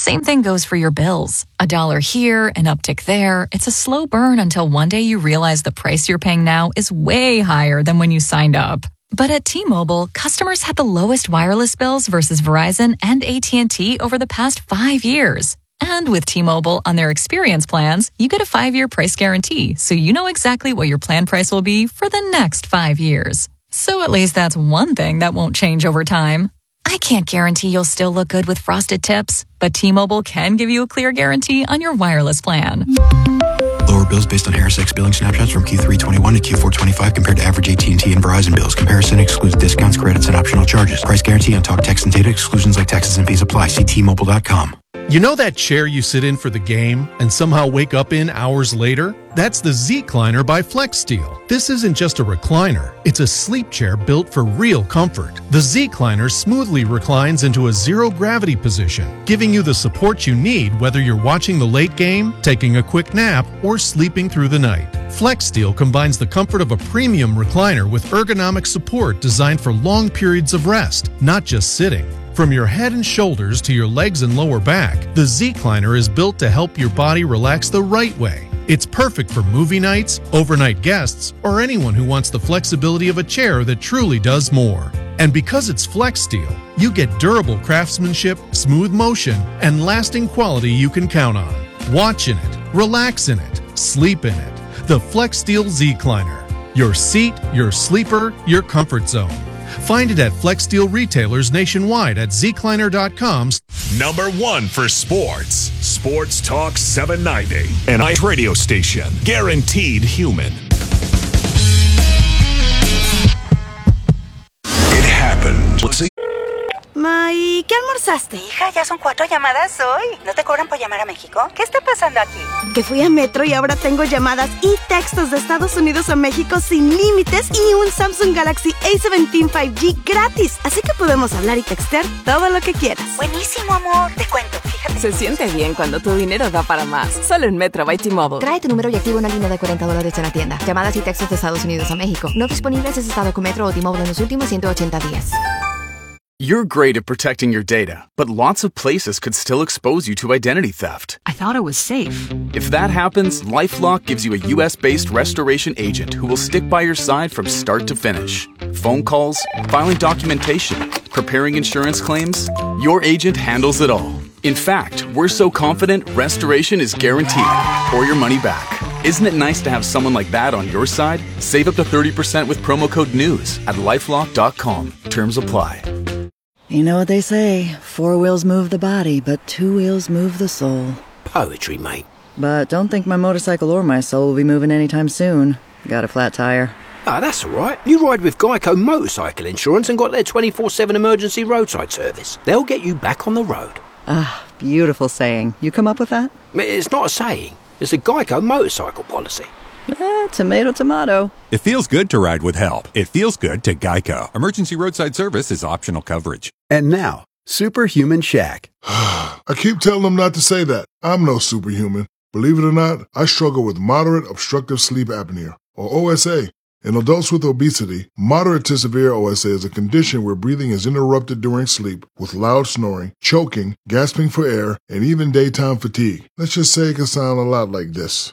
Same thing goes for your bills. $1 here, an uptick there. It's a slow burn until one day you realize the price you're paying now is way higher than when you signed up. But at T-Mobile, customers had the lowest wireless bills versus Verizon and AT&T over the past 5 years. And with T-Mobile on their experience plans, you get a 5-year price guarantee, so you know exactly what your plan price will be for the next 5 years. So at least that's one thing that won't change over time. I can't guarantee you'll still look good with frosted tips, but T-Mobile can give you a clear guarantee on your wireless plan. Lower bills based on HarrisX billing snapshots from Q321 to Q425 compared to average AT&T and Verizon bills. Comparison excludes discounts, credits, and optional charges. Price guarantee on talk, text, and data. Exclusions like taxes and fees apply. See T-Mobile.com. You know that chair you sit in for the game and somehow wake up in hours later? That's the Z-Cliner by FlexSteel. This isn't just a recliner. It's a sleep chair built for real comfort. The Z-Cliner smoothly reclines into a zero-gravity position, giving you the support you need whether you're watching the late game, taking a quick nap, or sleeping through the night. FlexSteel combines the comfort of a premium recliner with ergonomic support designed for long periods of rest, not just sitting. From your head and shoulders to your legs and lower back, the Z-Cliner is built to help your body relax the right way. It's perfect for movie nights, overnight guests, or anyone who wants the flexibility of a chair that truly does more. And because it's FlexSteel, you get durable craftsmanship, smooth motion, and lasting quality you can count on. Watch in it, relax in it, sleep in it. The FlexSteel Z-Cliner. Your seat, your sleeper, your comfort zone. Find it at FlexSteel retailers nationwide at zcliner.com. Number 1 for sports. Sports Talk 790. An ice radio station. Guaranteed human. It happened. Let's see. Ma, ¿y qué almorzaste? Hija, ya son 4 llamadas hoy. ¿No te cobran por llamar a México? ¿Qué está pasando aquí? Que fui a Metro y ahora tengo llamadas y textos de Estados Unidos a México sin límites y un Samsung Galaxy A17 5G gratis. Así que podemos hablar y textear todo lo que quieras. Buenísimo, amor. Te cuento, fíjate. Se siente bien cuando tu dinero da para más. Solo en Metro by T-Mobile. Trae tu número y activa una línea de $40 en la tienda. Llamadas y textos de Estados Unidos a México. No disponibles si has estado con Metro o T-Mobile en los últimos 180 días. You're great at protecting your data, but lots of places could still expose you to identity theft. I thought it was safe. If that happens, LifeLock gives you a US-based restoration agent who will stick by your side from start to finish. Phone calls, filing documentation, preparing insurance claims, your agent handles it all. In fact, we're so confident restoration is guaranteed, or your money back. Isn't it nice to have someone like that on your side? Save up to 30% with promo code NEWS at LifeLock.com. Terms apply. You know what they say, 4 wheels move the body, but 2 wheels move the soul. Poetry, mate. But don't think my motorcycle or my soul will be moving anytime soon. Got a flat tire. Ah, that's all right. You ride with Geico Motorcycle Insurance and got their 24/7 emergency roadside service. They'll get you back on the road. Ah, beautiful saying. You come up with that? It's not a saying. It's a Geico motorcycle policy. Tomato, tomato. It feels good to ride with help. It feels good to Geico. Emergency roadside service is optional coverage. And now, Superhuman Shaq. I keep telling them not to say that. I'm no superhuman. Believe it or not, I struggle with moderate obstructive sleep apnea, or OSA. In adults with obesity, moderate to severe OSA is a condition where breathing is interrupted during sleep with loud snoring, choking, gasping for air, and even daytime fatigue. Let's just say it can sound a lot like this.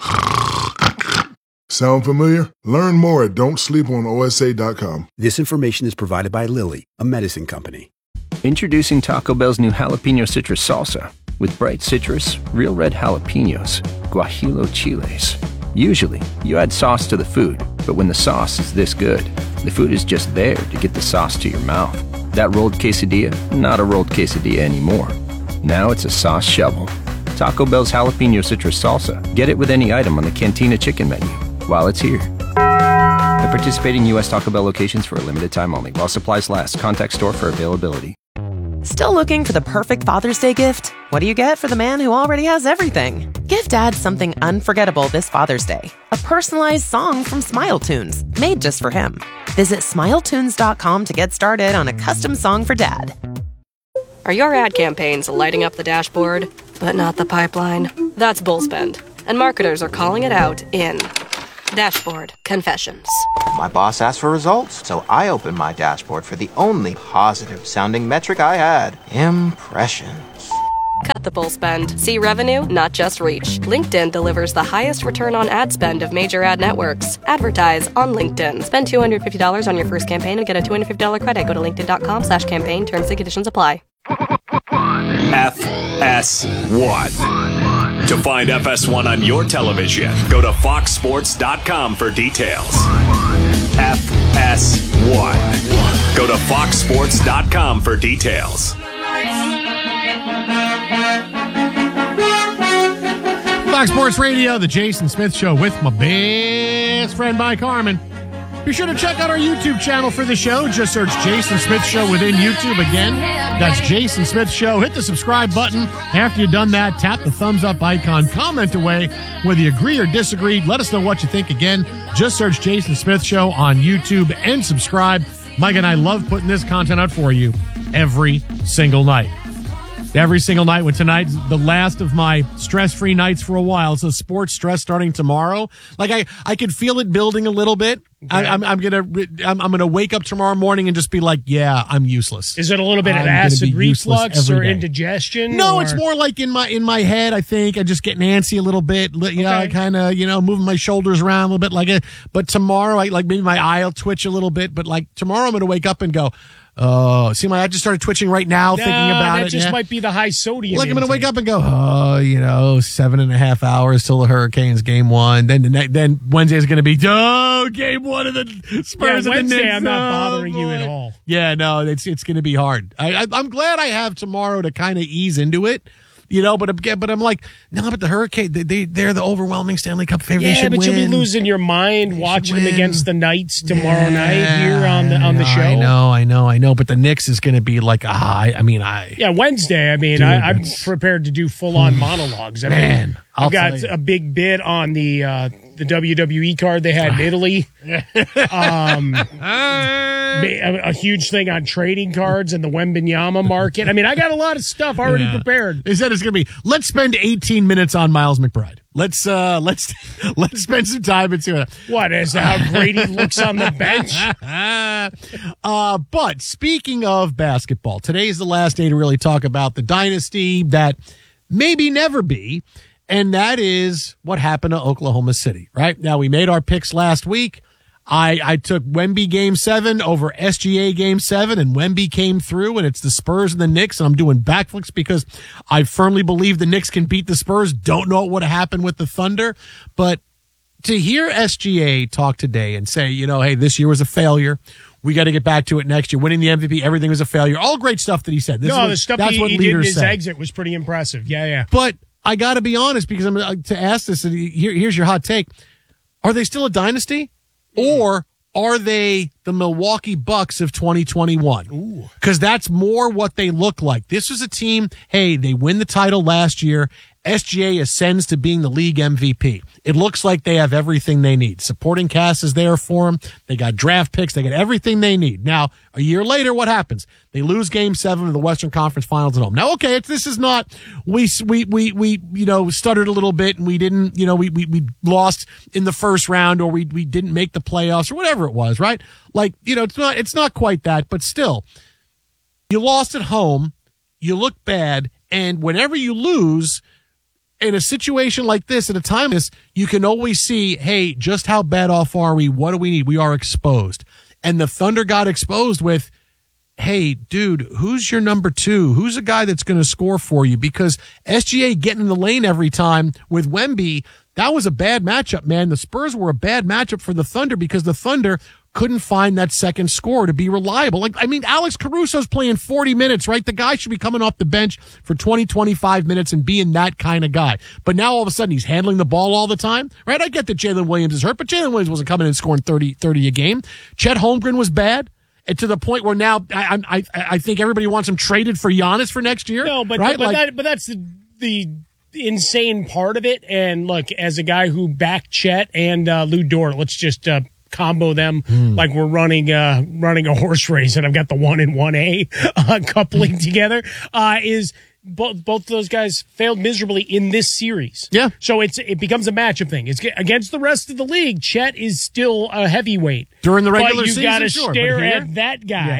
Sound familiar? Learn more at don'tsleeponosa.com. This information is provided by Lilly, a medicine company. Introducing Taco Bell's new Jalapeno Citrus Salsa. With bright citrus, real red jalapenos, guajillo chiles. Usually, you add sauce to the food, but when the sauce is this good, the food is just there to get the sauce to your mouth. That rolled quesadilla, not a rolled quesadilla anymore. Now it's a sauce shovel. Taco Bell's Jalapeno Citrus Salsa. Get it with any item on the Cantina Chicken menu while it's here. At participating U.S. Taco Bell locations for a limited time only. While supplies last. Contact store for availability. Still looking for the perfect Father's Day gift? What do you get for the man who already has everything? Give Dad something unforgettable this Father's Day. A personalized song from Smile Tunes, made just for him. Visit SmileTunes.com to get started on a custom song for Dad. Are your ad campaigns lighting up the dashboard, but not the pipeline? That's bullspend, and marketers are calling it out in Dashboard Confessions. My boss asked for results, so I opened my dashboard for the only positive-sounding metric I had: impressions. Cut the bull spend. See revenue, not just reach. LinkedIn delivers the highest return on ad spend of major ad networks. Advertise on LinkedIn. Spend $250 on your first campaign and get a $250 credit. Go to linkedin.com/campaign. Terms and conditions apply. FS1. To find FS1 on your television, go to foxsports.com for details. FS1. Go to foxsports.com for details. Fox Sports Radio, the Jason Smith Show with my best friend Mike Harmon. Be sure to check out our YouTube channel for the show. Just search Jason Smith Show within YouTube. Again, that's Jason Smith Show. Hit the subscribe button. After you've done that, tap the thumbs up icon. Comment away whether you agree or disagree. Let us know what you think. Again, just search Jason Smith Show on YouTube and subscribe. Mike and I love putting this content out for you every single night. Every single night. When tonight's the last of my stress-free nights for a while. So sports stress starting tomorrow. Like I could feel it building a little bit. Okay. I'm gonna wake up tomorrow morning and just be like, yeah, I'm useless. Is it a little bit of acid reflux or indigestion? No, it's more like in my head. I think I just get antsy a little bit. You know, I kind of moving my shoulders around a little bit like it. But tomorrow, maybe my eye will twitch a little bit. But like tomorrow, I'm gonna wake up and go, oh, see, my eye just started twitching right now thinking about it. That just might be the high sodium. Like I'm going to wake up and go, 7.5 hours till the Hurricanes game one. Then Wednesday's going to be, game one of the Spurs and the Knicks. Wednesday, I'm not bothering you at all. Yeah, no, it's going to be hard. I'm glad I have tomorrow to kind of ease into it. But I'm like, no, but the Hurricane, they're the overwhelming Stanley Cup favorite. Yeah, but you'll be losing your mind watching them against the Knights tomorrow night here on the show. I know. But the Knicks is going to be like a high. Yeah, Wednesday. I'm prepared to do full-on monologues. I've got a big bid on the WWE card they had in Italy. A huge thing on trading cards and the Wembanyama market. I got a lot of stuff already prepared. They said it's going to be, let's spend 18 minutes on Miles McBride. Let's spend some time into it. What is how great he looks on the bench? But speaking of basketball, today is the last day to really talk about the dynasty that maybe never be. And that is what happened to Oklahoma City, right? Now, we made our picks last week. I took Wemby Game 7 over SGA Game 7, and Wemby came through, and it's the Spurs and the Knicks, and I'm doing backflips because I firmly believe the Knicks can beat the Spurs. Don't know what would have happened with the Thunder, but to hear SGA talk today and say, hey, this year was a failure. We got to get back to it next year. Winning the MVP, everything was a failure. All great stuff that he said. The stuff he did in his exit was pretty impressive. Yeah. But I got to be honest, because I'm to ask this. Here's your hot take: are they still a dynasty, or are they the Milwaukee Bucks of 2021? Because that's more what they look like. This was a team. Hey, they win the title last year. SGA ascends to being the league MVP. It looks like they have everything they need. Supporting cast is there for them. They got draft picks. They got everything they need. Now, a year later, what happens? They lose Game 7 of the Western Conference Finals at home. Now, okay, this is not, we stuttered a little bit and we didn't, we lost in the first round, or we didn't make the playoffs, or whatever it was, right? Like, it's not quite that, but still, you lost at home, you look bad, and whenever you lose in a situation like this, at a time like this, you can always see, hey, just how bad off are we? What do we need? We are exposed. And the Thunder got exposed with, hey, dude, who's your number 2? Who's a guy that's going to score for you? Because SGA getting in the lane every time with Wemby, that was a bad matchup, man. The Spurs were a bad matchup for the Thunder because the Thunder couldn't find that second scorer to be reliable. Alex Caruso's playing 40 minutes, right? The guy should be coming off the bench for 20, 25 minutes and being that kind of guy. But now all of a sudden he's handling the ball all the time, right? I get that Jalen Williams is hurt, but Jalen Williams wasn't coming in and scoring 30 a game. Chet Holmgren was bad. And to the point where now I think everybody wants him traded for Giannis for next year. No, but right? but that's the insane part of it. And look, as a guy who backed Chet and Lou Dort, let's just combo them like we're running a horse race, and I've got the 1 and 1A coupling together. Is both those guys failed miserably in this series. Yeah. So it becomes a matchup thing. It's against the rest of the league. Chet is still a heavyweight during the regular season. But you got to stare at that guy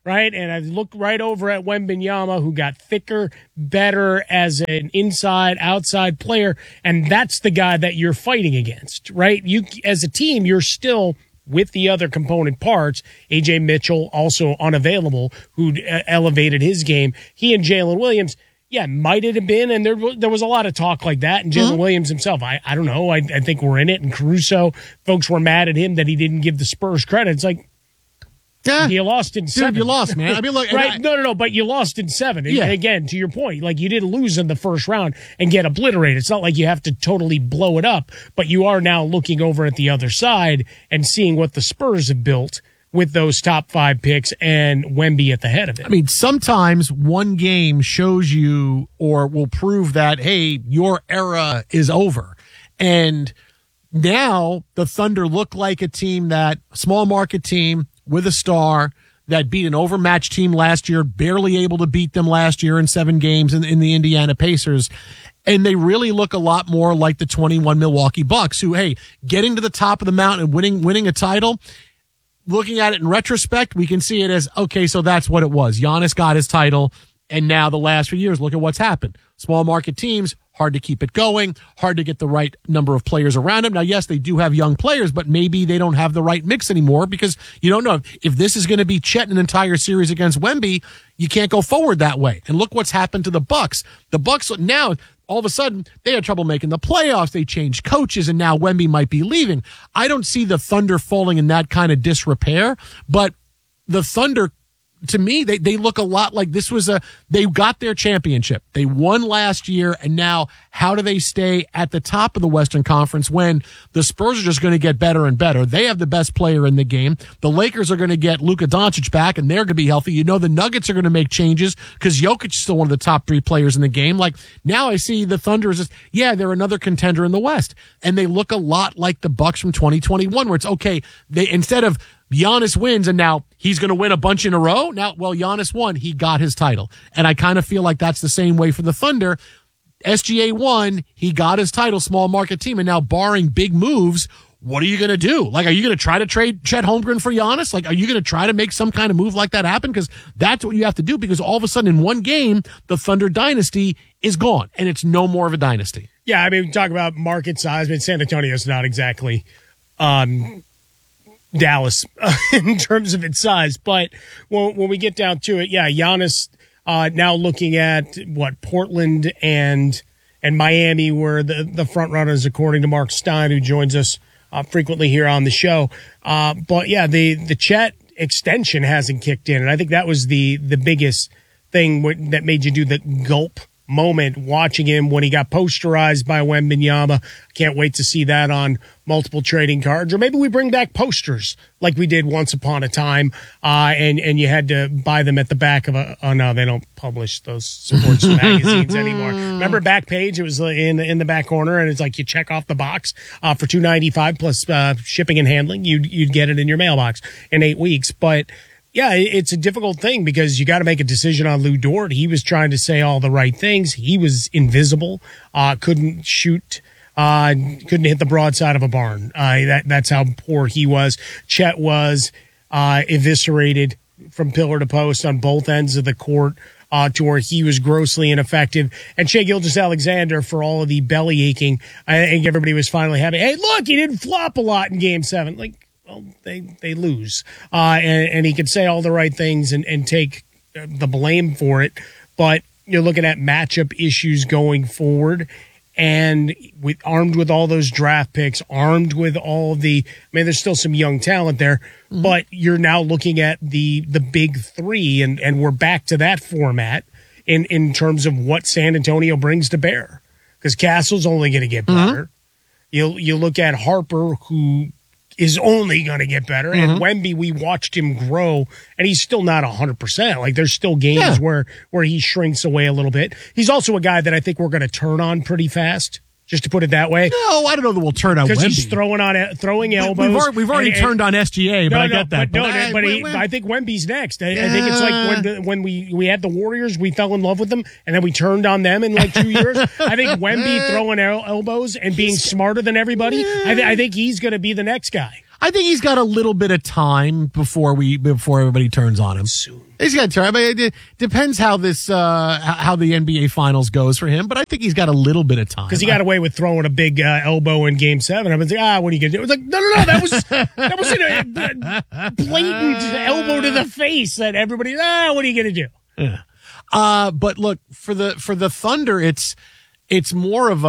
right? And I look right over at Wembanyama, who got thicker, better as an inside-outside player, and that's the guy that you're fighting against, right? You, as a team, you're still with the other component parts. A.J. Mitchell, also unavailable, who elevated his game. He and Jalen Williams, yeah, might it have been, and there was a lot of talk like that. And Jalen Williams himself, I don't know. I think we're in it. And Caruso, folks were mad at him that he didn't give the Spurs credit. It's like, yeah, you lost in 7. Dude, you lost, man. I mean, look, right? No, but you lost in 7. Yeah. And again, to your point, like you didn't lose in the first round and get obliterated. It's not like you have to totally blow it up, but you are now looking over at the other side and seeing what the Spurs have built with those top 5 picks and Wemby at the head of it. I mean, sometimes one game shows you or will prove that, hey, your era is over. And now the Thunder look like a team small market team with a star that beat an overmatched team last year, barely able to beat them last year in 7 games in the Indiana Pacers. And they really look a lot more like the 21 Milwaukee Bucks, who, hey, getting to the top of the mountain and winning a title, looking at it in retrospect, we can see it as, okay, so that's what it was. Giannis got his title, and now the last few years, look at what's happened. Small market teams, hard to keep it going, hard to get the right number of players around them. Now, yes, they do have young players, but maybe they don't have the right mix anymore because you don't know. If this is going to be Chet in an entire series against Wemby, you can't go forward that way. And look what's happened to the Bucks. The Bucks now, all of a sudden, they had trouble making the playoffs. They changed coaches, and now Wemby might be leaving. I don't see the Thunder falling in that kind of disrepair, but the Thunder, to me, they look a lot like this was they got their championship. They won last year, and now how do they stay at the top of the Western Conference when the Spurs are just going to get better and better? They have the best player in the game. The Lakers are going to get Luka Doncic back, and they're going to be healthy. You know the Nuggets are going to make changes because Jokic is still one of the top 3 players in the game. Like, now I see the Thunder is just, yeah, they're another contender in the West, and they look a lot like the Bucks from 2021, where it's, okay, they instead of Giannis wins, and now he's going to win a bunch in a row. Now, well, Giannis won. He got his title. And I kind of feel like that's the same way for the Thunder. SGA won. He got his title, small market team. And now, barring big moves, what are you going to do? Like, are you going to try to trade Chet Holmgren for Giannis? Like, are you going to try to make some kind of move like that happen? Because that's what you have to do, because all of a sudden in one game, the Thunder dynasty is gone, and it's no more of a dynasty. Yeah, I mean, we talk about market size, but San Antonio's not exactly Dallas in terms of its size. But when we get down to it, yeah, Giannis now looking at what Portland and Miami were the front runners, according to Mark Stein, who joins us frequently here on the show. But yeah, the Chet extension hasn't kicked in, and I think that was the biggest thing that made you do the gulp moment watching him when he got posterized by Wembanyama. Can't wait to see that on multiple trading cards, or maybe we bring back posters like we did once upon a time, and you had to buy them at the back of oh no, they don't publish those sports magazines anymore. Remember Backpage? It was in the back corner, and it's like you check off the box for $2.95 plus shipping and handling. You'd get it in your mailbox in 8 weeks. But yeah, it's a difficult thing because you got to make a decision on Lou Dort. He was trying to say all the right things. He was invisible, couldn't shoot, couldn't hit the broadside of a barn. That's how poor he was. Chet was eviscerated from pillar to post on both ends of the court, to where he was grossly ineffective. And Shai Gilgeous-Alexander, for all of the belly aching, I think everybody was finally happy. Hey, look, he didn't flop a lot in Game 7. Like, well, they lose. And he can say all the right things and take the blame for it. But you're looking at matchup issues going forward. And armed with all those draft picks, armed with all the, I mean, there's still some young talent there, but you're now looking at the big 3, and we're back to that format in terms of what San Antonio brings to bear. Because Castle's only going to get better. You look at Harper, who is only going to get better. And Wemby, we watched him grow, and he's still not 100%. Like, there's still games where he shrinks away a little bit. He's also a guy that I think we're going to turn on pretty fast, just to put it that way. No, I don't know that we'll turn on Wemby. Because he's throwing elbows. We've already turned on SGA, but I get that. But I think Wemby's next. I think it's like when we had the Warriors, we fell in love with them, and then we turned on them in like 2 years. I think Wemby throwing elbows and being smarter than everybody, I think he's going to be the next guy. I think he's got a little bit of time before everybody turns on him. Soon. He's got time. I mean, it depends how this how the NBA Finals goes for him, but I think he's got a little bit of time because he got away with throwing a big elbow in Game 7. I was like, what are you gonna do? It was like, no, that was a blatant elbow to the face that everybody. What are you gonna do? Yeah. But look, for the Thunder, it's more of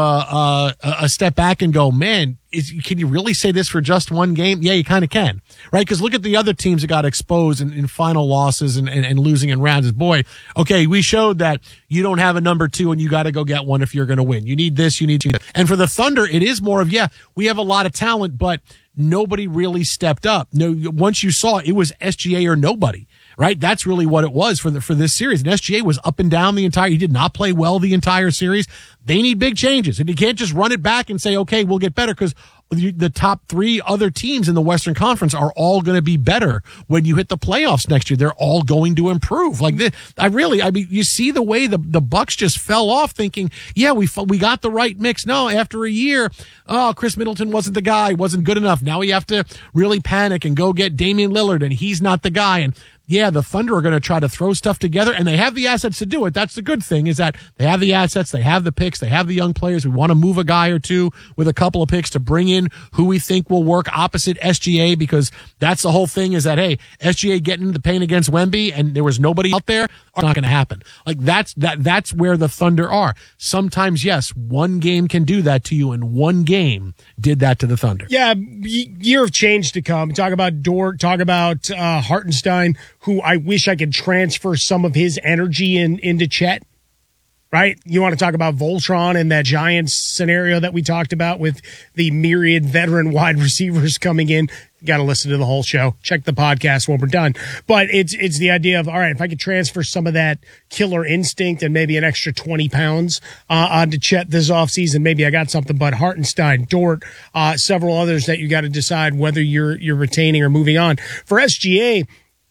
a step back and go, man, can you really say this for just one game? Yeah, you kind of can, right? Because look at the other teams that got exposed in final losses and losing in rounds. Boy, okay, we showed that you don't have a number 2 and you got to go get one if you're going to win. You need this, you need to. And for the Thunder, it is more of, we have a lot of talent, but nobody really stepped up. No, once you saw it was SGA or nobody. Right? That's really what it was for this series. And SGA was up and down he did not play well the entire series. They need big changes. And you can't just run it back and say, okay, we'll get better, because the top 3 other teams in the Western Conference are all going to be better when you hit the playoffs next year. They're all going to improve. Like this, you see the way the Bucks just fell off thinking, we got the right mix. No, after a year, Chris Middleton wasn't the guy, wasn't good enough. Now we have to really panic and go get Damian Lillard, and he's not the guy. And the Thunder are going to try to throw stuff together, and they have the assets to do it. That's the good thing, is that they have the assets, they have the picks, they have the young players. We want to move a guy or two with a couple of picks to bring in who we think will work opposite SGA, because that's the whole thing, is that, hey, SGA getting the paint against Wemby and there was nobody out there, are not going to happen. Like that's where the Thunder are. Sometimes, yes, one game can do that to you, and one game did that to the Thunder. Yeah, year of change to come. Talk about Dort, talk about Hartenstein, who I wish I could transfer some of his energy into Chet, right? You want to talk about Voltron and that Giants scenario that we talked about with the myriad veteran wide receivers coming in. You got to listen to the whole show. Check the podcast when we're done. But it's the idea of, all right, if I could transfer some of that killer instinct and maybe an extra 20 pounds onto Chet this offseason, maybe I got something. But Hartenstein, Dort, several others that you got to decide whether you're retaining or moving on. For SGA,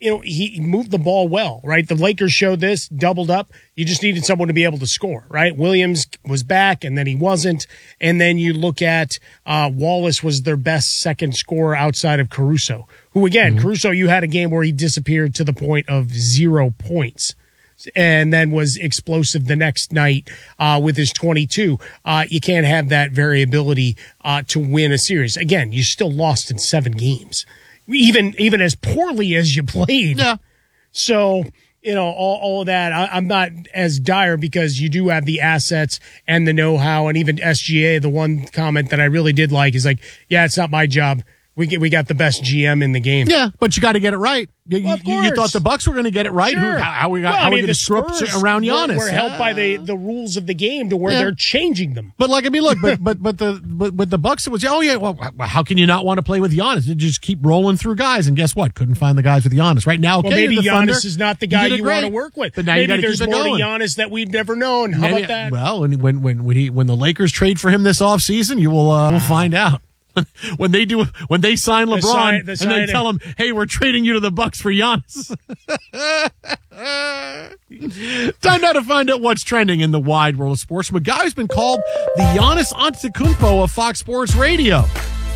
he moved the ball well, right? The Lakers showed this, doubled up. You just needed someone to be able to score, right? Williams was back, and then he wasn't. And then you look at Wallace was their best second scorer outside of Caruso, who, again, Caruso, you had a game where he disappeared to the point of 0 points and then was explosive the next night with his 22. You can't have that variability to win a series. Again, you still lost in 7 games. Even as poorly as you played. Yeah. So, all of that, I'm not as dire, because you do have the assets and the know-how, and even SGA, the one comment that I really did like is like, it's not my job. We got the best GM in the game. Yeah, but you got to get it right. You thought the Bucks were going to get it right. Sure. How are we going to screw up around Giannis? We're helped by the rules of the game to where they're changing them. But but the Bucks, it was how can you not want to play with Giannis? You just keep rolling through guys, and guess what? Couldn't find the guys with Giannis right now. Okay, maybe the Giannis Thunder, is not the guy you want to work with. But now maybe you there's keep more going. to Giannis that we've never known. How about that? Well, and when the Lakers trade for him this offseason, you will find out. When they sign LeBron and they tell him, "Hey, we're trading you to the Bucks for Giannis." Time now to find out what's trending in the wide world of sports. A guy who's been called the Giannis Antetokounmpo of Fox Sports Radio.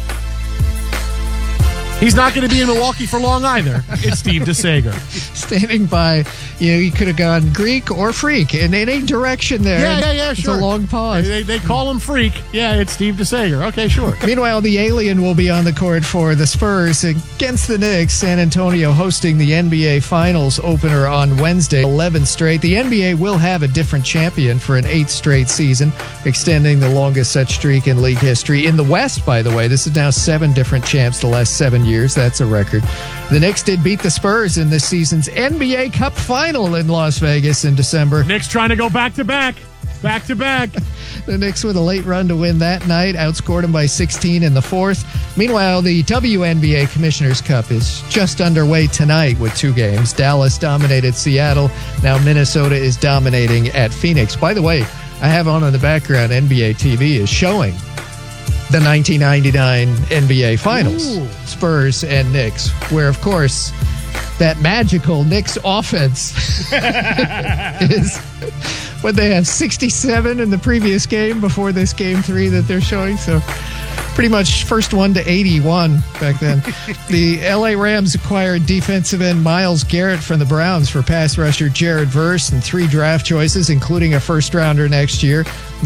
He's not going to be in Milwaukee for long either. It's Steve DeSager. Standing by, you could have gone Greek or freak in any direction there. Yeah, it's sure. It's a long pause. They call him freak. Yeah, it's Steve DeSager. Okay, sure. Meanwhile, the alien will be on the court for the Spurs against the Knicks. San Antonio hosting the NBA Finals opener on Wednesday, 11 straight. The NBA will have a different champion for an 8th straight season, extending the longest such streak in league history. In the West, by the way, this is now 7 different champs the last 7 years. That's a record. The Knicks did beat the Spurs in this season's NBA Cup final in Las Vegas in December. Knicks trying to go back-to-back. Back-to-back. The Knicks with a late run to win that night, outscored them by 16 in the 4th. Meanwhile, the WNBA Commissioner's Cup is just underway tonight with 2 games. Dallas dominated Seattle. Now Minnesota is dominating at Phoenix. By the way, I have on in the background, NBA TV is showing the 1999 NBA Finals, Spurs and Knicks, where, of course, that magical Knicks offense is what they have 67 in the previous game before this game 3 that they're showing. So pretty much first one to 81 back then. The LA Rams acquired defensive end Myles Garrett from the Browns for pass rusher Jared Verse and 3 draft choices, including a first-rounder next year.